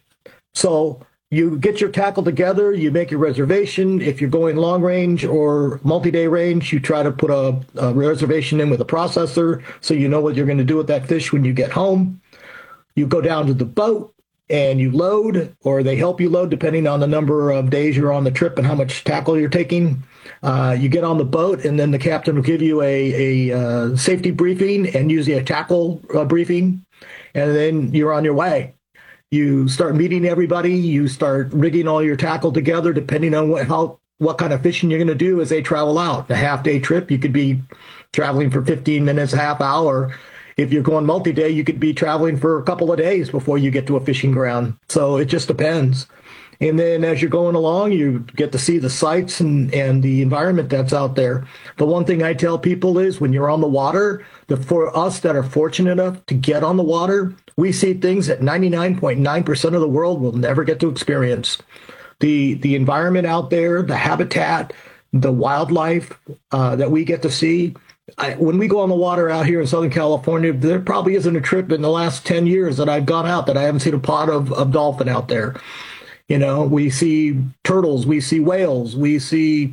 So you get your tackle together, you make your reservation. If you're going long range or multi-day range, you try to put a, a reservation in with a processor so you know what you're going to do with that fish when you get home. You go down to the boat and you load, or they help you load depending on the number of days you're on the trip and how much tackle you're taking. Uh, you get on the boat, and then the captain will give you a, a uh, safety briefing and usually a tackle uh, briefing, and then you're on your way. You start meeting everybody. You start rigging all your tackle together depending on what how what kind of fishing you're going to do as they travel out. A half-day trip, you could be traveling for fifteen minutes, half hour. If you're going multi-day, you could be traveling for a couple of days before you get to a fishing ground. So it just depends. And then as you're going along, you get to see the sights and, and the environment that's out there. The one thing I tell people is when you're on the water, the, for us that are fortunate enough to get on the water, we see things that ninety-nine point nine percent of the world will never get to experience. The, the environment out there, the habitat, the wildlife uh, that we get to see. I, when we go on the water out here in Southern California, there probably isn't a trip in the last ten years that I've gone out that I haven't seen a pod of, of dolphin out there. You know, we see turtles, we see whales, we see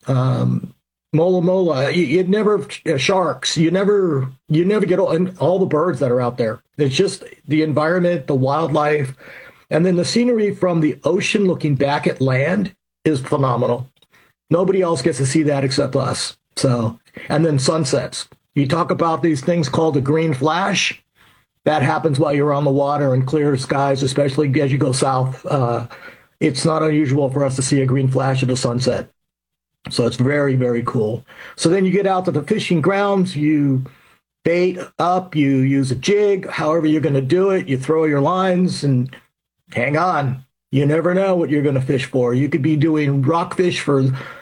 um, mola mola. You, you never uh, sharks. You never, you never get all, and all the birds that are out there. It's just the environment, the wildlife, and then the scenery from the ocean looking back at land is phenomenal. Nobody else gets to see that except us. So, and then sunsets. You talk about these things called the green flash. That happens while you're on the water in clear skies, especially as you go south. Uh, it's not unusual for us to see a green flash at a sunset. So it's very, very cool. So then you get out to the fishing grounds, you bait up, you use a jig, however you're going to do it. You throw your lines and hang on. You never know what you're going to fish for. You could be doing rockfish for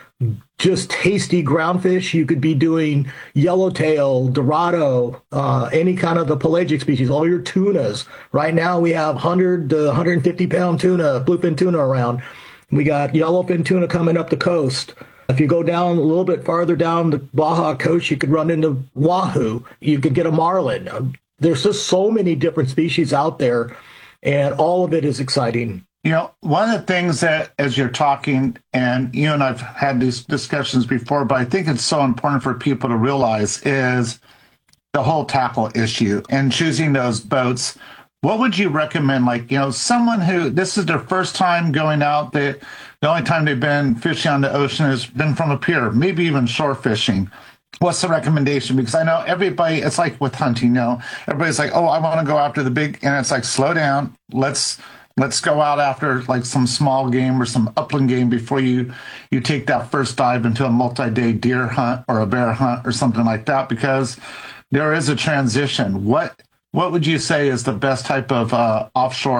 just tasty ground fish. You could be doing yellowtail, dorado, uh, any kind of the pelagic species, all your tunas. Right now we have one hundred to one hundred fifty pound tuna, bluefin tuna around. We got yellowfin tuna coming up the coast. If you go down a little bit farther down the Baja coast, you could run into wahoo. You could get a marlin. There's just so many different species out there, and all of it is exciting. You know, one of the things that, as you're talking, and you and I've had these discussions before, but I think it's so important for people to realize is the whole tackle issue and choosing those boats. What would you recommend? Like, you know, someone who, this is their first time going out, they, the only time they've been fishing on the ocean has been from a pier, maybe even shore fishing. What's the recommendation? Because I know everybody, it's like with hunting, you know, everybody's like, oh, I want to go after the big, and it's like, slow down, let's, Let's go out after like some small game or some upland game before you, you take that first dive into a multi-day deer hunt or a bear hunt or something like that, because there is a transition. What what would you say is the best type of uh, offshore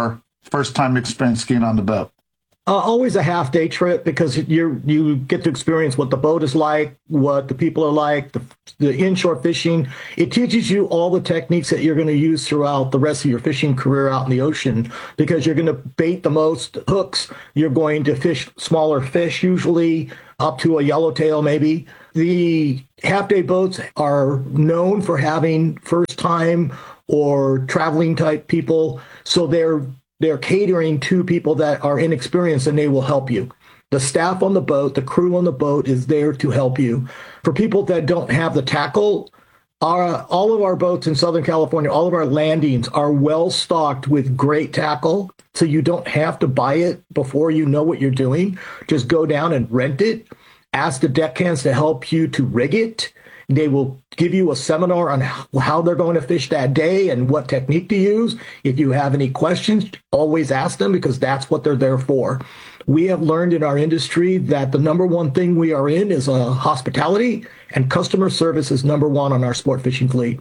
first time experience skiing on the boat? Uh, always a half day trip, because you you get to experience what the boat is like, what the people are like, the, the inshore fishing. It teaches you all the techniques that you're going to use throughout the rest of your fishing career out in the ocean, because you're going to bait the most hooks. You're going to fish smaller fish, usually up to a yellowtail maybe. The half day boats are known for having first time or traveling type people, so they're They're catering to people that are inexperienced, and they will help you. The staff on the boat, the crew on the boat is there to help you. For people that don't have the tackle, our, all of our boats in Southern California, all of our landings are well stocked with great tackle, so you don't have to buy it before you know what you're doing. Just go down and rent it. Ask the deckhands to help you to rig it. They will give you a seminar on how they're going to fish that day and what technique to use. If you have any questions, always ask them, because that's what they're there for. We have learned in our industry that the number one thing we are in is uh, hospitality, and customer service is number one on our sport fishing fleet.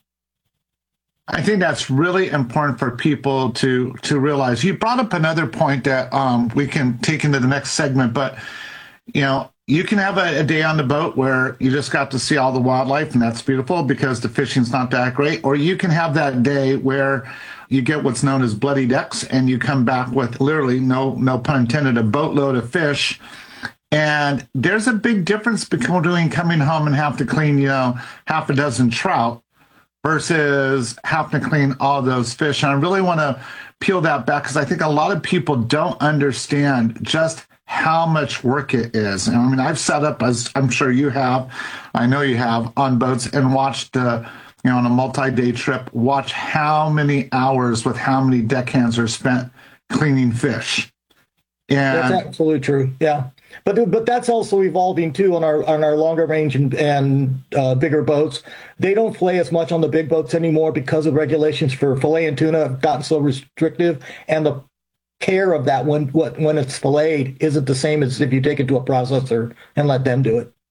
I think that's really important for people to to realize. You brought up another point that um, we can take into the next segment, but, you know, you can have a, a day on the boat where you just got to see all the wildlife, and that's beautiful because the fishing's not that great. Or you can have that day where you get what's known as bloody decks, and you come back with literally, no no pun intended, a boatload of fish. And there's a big difference between coming home and have to clean, you know, half a dozen trout versus having to clean all those fish. And I really want to peel that back, because I think a lot of people don't understand just how much work it is. And I mean, I've sat up, as I'm sure you have, I know you have, on boats and watched, uh, you know, on a multi-day trip, watch how many hours with how many deckhands are spent cleaning fish. And that's absolutely true. Yeah. But but that's also evolving too on our on our longer range and, and uh, bigger boats. They don't fillet as much on the big boats anymore because of regulations for fillet and tuna have gotten so restrictive, and the care of that when what when it's filleted isn't the same as if you take it to a processor and let them do it.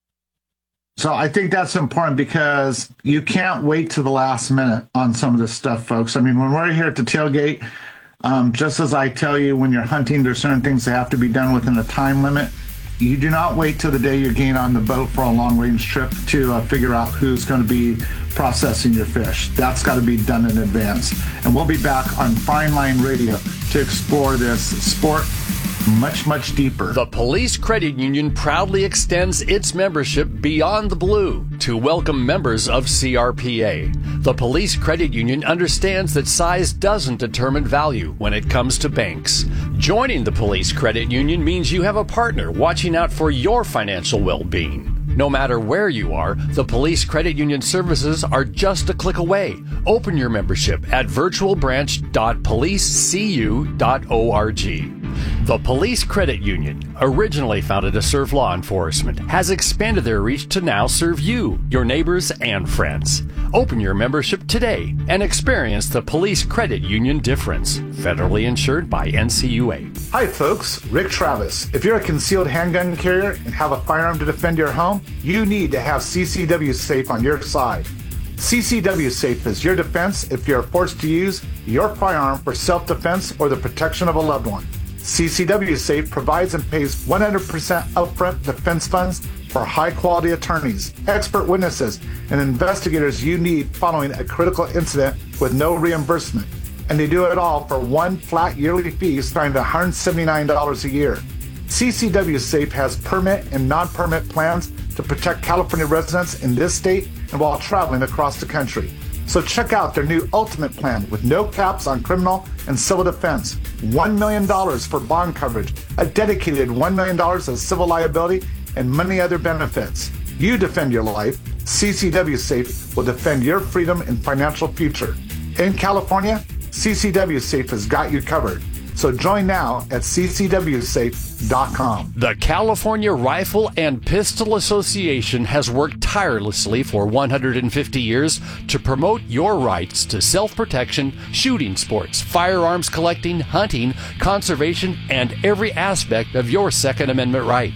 So I think that's important, because you can't wait to the last minute on some of this stuff, folks. I mean, when we're here at the tailgate, um, just as I tell you, when you're hunting, there's certain things that have to be done within a time limit. You do not wait till the day you're getting on the boat for a long-range trip to uh, figure out who's going to be processing your fish. That's got to be done in advance. And we'll be back on Fine Line Radio to explore this sport much, much deeper. The Police Credit Union proudly extends its membership beyond the blue to welcome members of C R P A. The Police Credit Union understands that size doesn't determine value when it comes to banks. Joining the Police Credit Union means you have a partner watching out for your financial well-being. No matter where you are, the Police Credit Union services are just a click away. Open your membership at virtual branch dot police c u dot org. The Police Credit Union, originally founded to serve law enforcement, has expanded their reach to now serve you, your neighbors, and friends. Open your membership today and experience the Police Credit Union difference. Federally insured by N C U A. Hi folks, Rick Travis. If you're a concealed handgun carrier and have a firearm to defend your home, you need to have C C W Safe on your side. C C W Safe is your defense if you're forced to use your firearm for self-defense or the protection of a loved one. C C W Safe provides and pays one hundred percent upfront defense funds for high-quality attorneys, expert witnesses, and investigators you need following a critical incident with no reimbursement. And they do it all for one flat yearly fee starting at one hundred seventy-nine dollars a year. C C W Safe has permit and non-permit plans to protect California residents in this state and while traveling across the country. So check out their new Ultimate Plan with no caps on criminal and civil defense, one million dollars for bond coverage, a dedicated one million dollars of civil liability, and many other benefits. You defend your life, C C W Safe will defend your freedom and financial future. In California, C C W Safe has got you covered. So join now at c c w safe dot com. The California Rifle and Pistol Association has worked tirelessly for one hundred fifty years to promote your rights to self-protection, shooting sports, firearms collecting, hunting, conservation, and every aspect of your Second Amendment rights.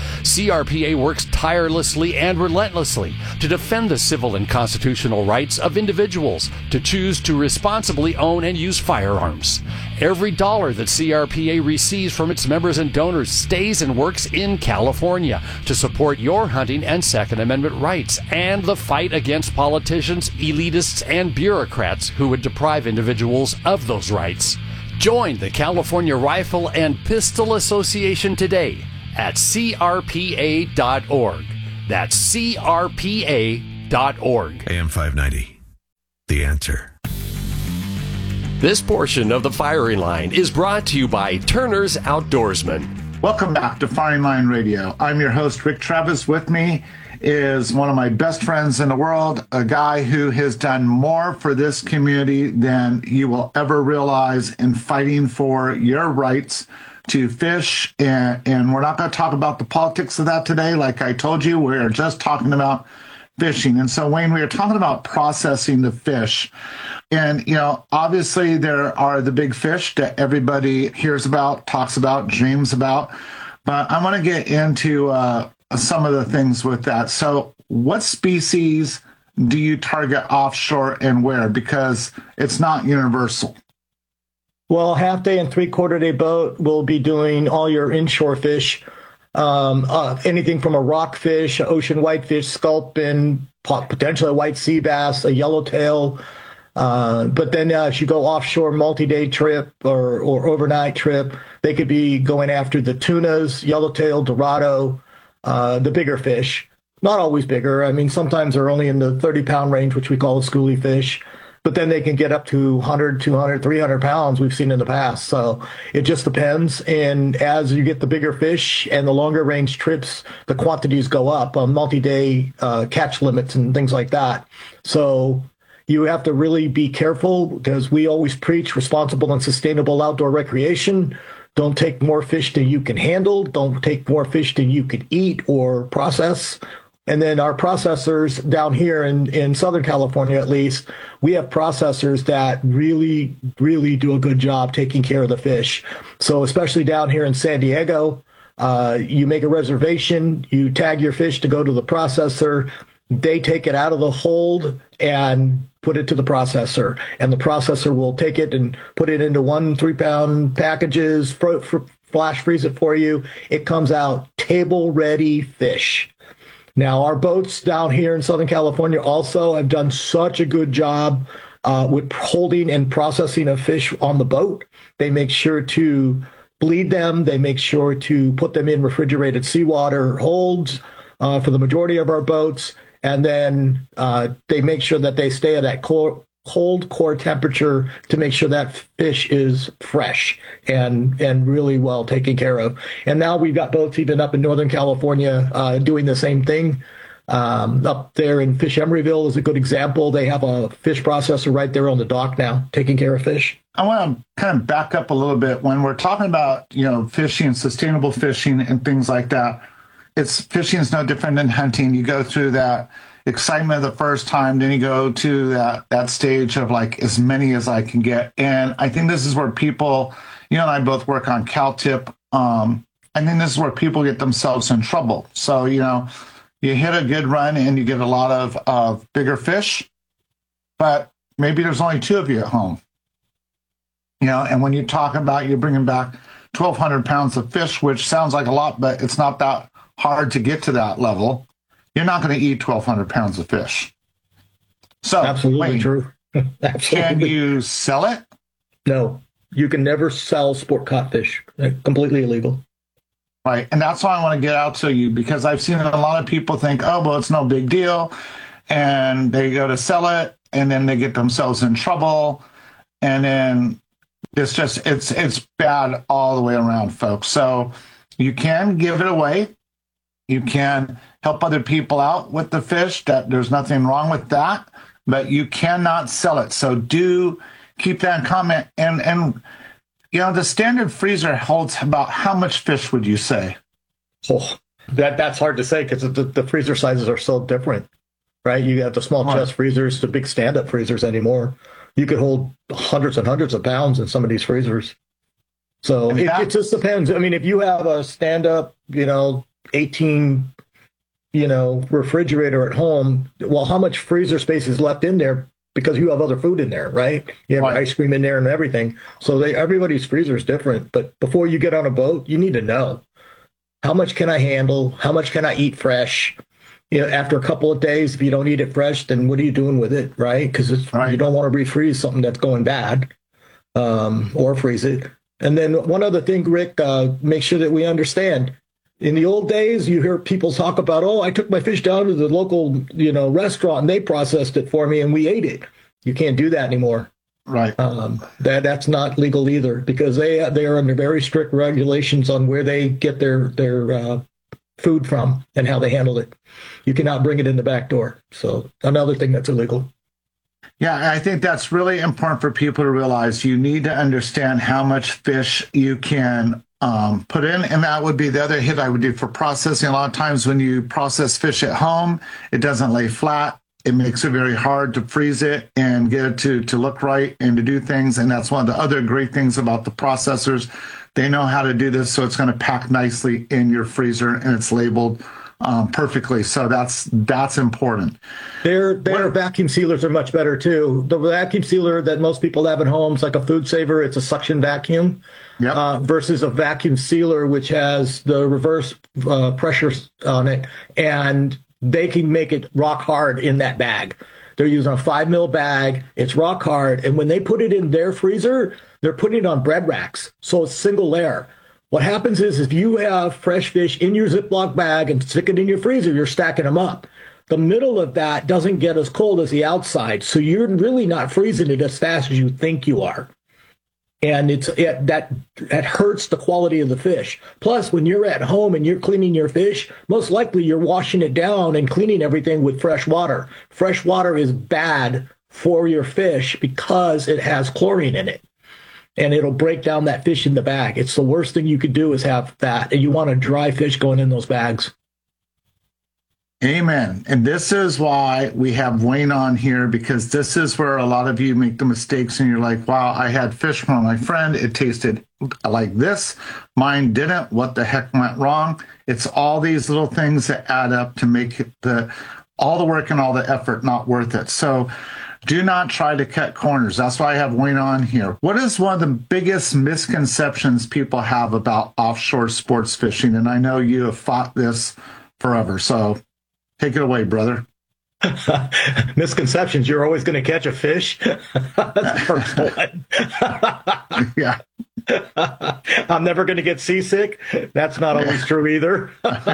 C R P A works tirelessly and relentlessly to defend the civil and constitutional rights of individuals to choose to responsibly own and use firearms. Every dollar that C R P A receives from its members and donors stays and works in California to support your hunting and Second Amendment rights and the fight against politicians, elitists, and bureaucrats who would deprive individuals of those rights. Join the California Rifle and Pistol Association today at C R P A dot org. That's C R P A dot org. A M five ninety, The Answer. This portion of the Firing Line is brought to you by Turner's Outdoorsman. Welcome back to Firing Line Radio. I'm your host, Rick Travis. With me is one of my best friends in the world, a guy who has done more for this community than you will ever realize in fighting for your rights to fish. And, and we're not going to talk about the politics of that today. Like I told you, we're just talking about fishing. And so, Wayne, we were talking about processing the fish. And, you know, obviously there are the big fish that everybody hears about, talks about, dreams about. But I want to get into uh, some of the things with that. So what species do you target offshore and where? Because it's not universal. Well, half day and three quarter day boat will be doing all your inshore fish. Um, uh, anything from a rockfish, ocean whitefish, sculpin, potentially a white sea bass, a yellowtail. Uh, but then uh, if you go offshore multi-day trip or, or overnight trip, they could be going after the tunas, yellowtail, dorado, uh, the bigger fish. Not always bigger. I mean, sometimes they're only in the thirty pound range, which we call a schoolie fish. But then they can get up to one hundred, two hundred, three hundred pounds we've seen in the past. So it just depends. And as you get the bigger fish and the longer range trips, the quantities go up on multi-day uh, catch limits and things like that. So you have to really be careful because we always preach responsible and sustainable outdoor recreation. Don't take more fish than you can handle. Don't take more fish than you can eat or process. And then our processors down here in, in Southern California, at least, we have processors that really, really do a good job taking care of the fish. So especially down here in San Diego, uh, you make a reservation, you tag your fish to go to the processor. They take it out of the hold and put it to the processor. And the processor will take it and put it into one three-pound packages, fr- fr- flash freeze it for you. It comes out table-ready fish. Now, our boats down here in Southern California also have done such a good job uh, with holding and processing of fish on the boat. They make sure to bleed them. They make sure to put them in refrigerated seawater holds uh, for the majority of our boats. And then uh, they make sure that they stay at that core, cold core temperature to make sure that fish is fresh and and really well taken care of. And now we've got boats even up in Northern California uh, doing the same thing. Um, up there in Fish Emeryville is a good example. They have a fish processor right there on the dock now taking care of fish. I want to kind of back up a little bit. When we're talking about, you know, fishing, sustainable fishing and things like that, it's fishing is no different than hunting. You go through that excitement the first time, then you go to that that stage of like as many as I can get. And I think this is where people, you know, and I both work on CalTip. Um, I think this is where people get themselves in trouble. So, you know, you hit a good run and you get a lot of of bigger fish, but maybe there's only two of you at home. You know, and when you talk about you're bringing back twelve hundred pounds of fish, which sounds like a lot, but it's not that hard to get to that level. You're not going to eat twelve hundred pounds of fish. So, absolutely Wayne, true. Absolutely. Can you sell it? No, you can never sell sport caught fish. They're completely illegal. Right. And that's why I want to get out to you, because I've seen a lot of people think, oh, well, it's no big deal. And they go to sell it and then they get themselves in trouble. And then it's just, it's, it's bad all the way around, folks. So you can give it away. You can help other people out with the fish. That there's nothing wrong with that, but you cannot sell it. So do keep that in comment. And, and, you know, the standard freezer holds about how much fish would you say? Oh, that that's hard to say because the, the freezer sizes are so different, right? You have the small Right. chest freezers to big stand-up freezers anymore. You could hold hundreds and hundreds of pounds in some of these freezers. So it, it just depends. I mean, if you have a stand-up, you know, eighteen, you know, refrigerator at home, well, how much freezer space is left in there because you have other food in there, right? You have Right. ice cream in there and everything. So they, everybody's freezer is different. But before you get on a boat, you need to know, how much can I handle? How much can I eat fresh? You know, after a couple of days, if you don't eat it fresh, then what are you doing with it, right? Because you don't want to refreeze something that's going bad, um, or freeze it. And then one other thing, Rick, uh, make sure that we understand. In the old days, you hear people talk about, oh, I took my fish down to the local, you know, restaurant and they processed it for me and we ate it. You can't do that anymore. Right. Um, that that's not legal either, because they they are under very strict regulations on where they get their their uh, food from and how they handle it. You cannot bring it in the back door. So another thing that's illegal. Yeah, I think that's really important for people to realize. You need to understand how much fish you can um, put in, and that would be the other hit I would do for processing. A lot of times when you process fish at home, it doesn't lay flat. It makes it very hard to freeze it and get it to, to look right and to do things. And that's one of the other great things about the processors. They know how to do this, so it's going to pack nicely in your freezer, and it's labeled um, perfectly. So that's that's important. Their their vacuum sealers are much better too. The vacuum sealer that most people have at home is like a food saver. It's a suction vacuum, yep. uh, versus a vacuum sealer which has the reverse uh, pressure on it, and they can make it rock hard in that bag. They're using a five mil bag. It's rock hard, and when they put it in their freezer, they're putting it on bread racks, so it's single layer. What happens is if you have fresh fish in your Ziploc bag and stick it in your freezer, you're stacking them up. The middle of that doesn't get as cold as the outside, so you're really not freezing it as fast as you think you are. And it's it, that that hurts the quality of the fish. Plus, when you're at home and you're cleaning your fish, most likely you're washing it down and cleaning everything with fresh water. Fresh water is bad for your fish because it has chlorine in it, and it'll break down that fish in the bag. It's the worst thing you could do is have that, and you want a dry fish going in those bags. Amen. And this is why we have Wayne on here, because this is where a lot of you make the mistakes and you're like, wow, I had fish from my friend. It tasted like this. Mine didn't. What the heck went wrong? It's all these little things that add up to make the all the work and all the effort not worth it. So do not try to cut corners. That's why I have Wayne on here. What is one of the biggest misconceptions people have about offshore sports fishing? And I know you have fought this forever. So take it away, brother. Misconceptions. You're always going to catch a fish. That's the first one. Yeah. I'm never going to get seasick. That's not always true either.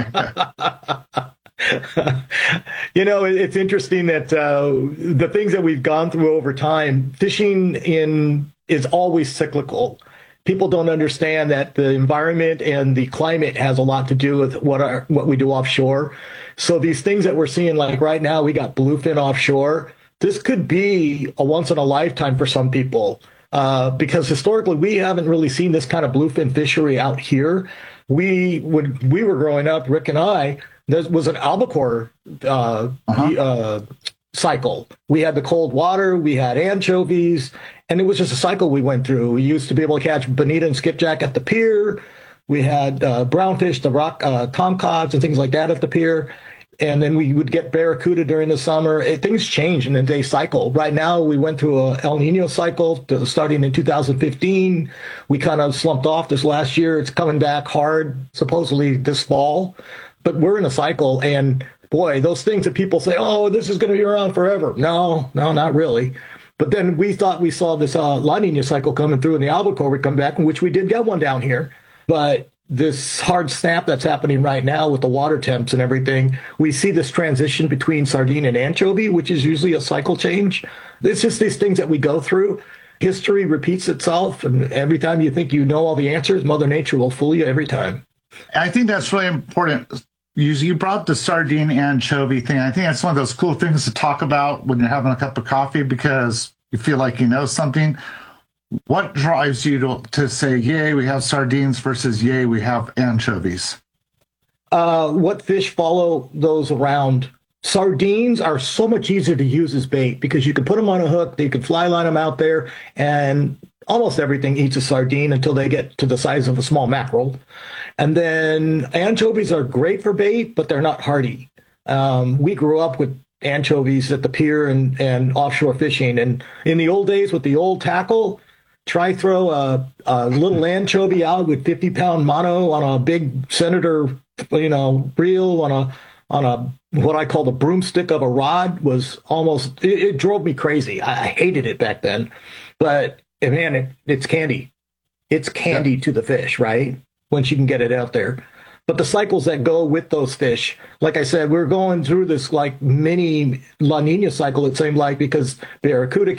You know, it's interesting that uh, the things that we've gone through over time, fishing in is always cyclical. People don't understand that the environment and the climate has a lot to do with what our, what we do offshore. So these things that we're seeing, like right now, we got bluefin offshore. This could be a once in a lifetime for some people, uh, because historically we haven't really seen this kind of bluefin fishery out here. We when we were growing up, Rick and I, there was an albacore uh, uh-huh. uh, cycle. We had the cold water, we had anchovies, and it was just a cycle we went through. We used to be able to catch bonita and skipjack at the pier. We had uh, brownfish, the rock uh, tomcods, and things like that at the pier. And then we would get barracuda during the summer. It, things change in a day cycle. Right now, we went through a El Nino cycle to, starting in two thousand fifteen. We kind of slumped off this last year. It's coming back hard, supposedly this fall. But we're in a cycle, and boy, those things that people say, oh, this is going to be around forever. No, no, not really. But then we thought we saw this uh, La Nina cycle coming through, and the albacore would come back, in which we did get one down here. But this hard snap that's happening right now with the water temps and everything, we see this transition between sardine and anchovy, which is usually a cycle change. It's just these things that we go through. History repeats itself, and every time you think you know all the answers, Mother Nature will fool you every time. I think that's really important. You, you brought the sardine anchovy thing. I think that's one of those cool things to talk about when you're having a cup of coffee because you feel like you know something. What drives you to, to say, yay, we have sardines versus yay, we have anchovies? Uh, what fish follow those around? Sardines are so much easier to use as bait because you can put them on a hook, you can fly line them out there, and almost everything eats a sardine until they get to the size of a small mackerel. And then anchovies are great for bait, but they're not hardy. Um, we grew up with anchovies at the pier and, and offshore fishing. And in the old days with the old tackle, try throw a, a little anchovy out with fifty pound mono on a big Senator, you know, reel on a, on a, what I call the broomstick of a rod was almost, it, it drove me crazy. I, I hated it back then, but man, it, it's candy. It's candy yeah. to the fish, right? Once you can get it out there. But the cycles that go with those fish, like I said, we're going through this like mini La Nina cycle, it seemed like, because Barracuda